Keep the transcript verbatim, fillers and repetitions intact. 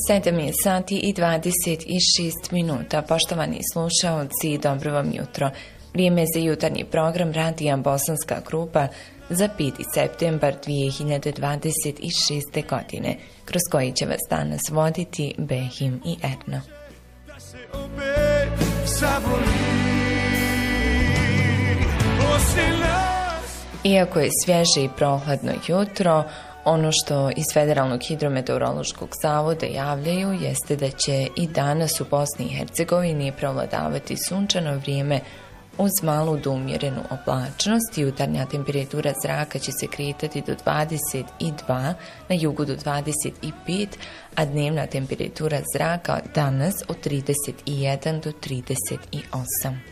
sedam je sati i dvadeset šest minuta. Poštovani slušaoci, dobro vam jutro. Vrijeme za jutarnji program Radija Bosanska Krupa za peti septembar dvije hiljade dvadeset šeste. godine, kroz koji će vas danas voditi Behim i Erno. Da se opet zavoli, osim nas. Iako je svježe i prohladno jutro, ono što iz Federalnog hidrometeorološkog zavoda javljaju jeste da će i danas u Bosni i Hercegovini prevladavati sunčano vrijeme uz malu do umjerenu oblačnost. Jutarnja temperatura zraka će se kretati do dvadeset dva, na jugu do dvadeset pet, a dnevna temperatura zraka danas od trideset jedan do trideset osam.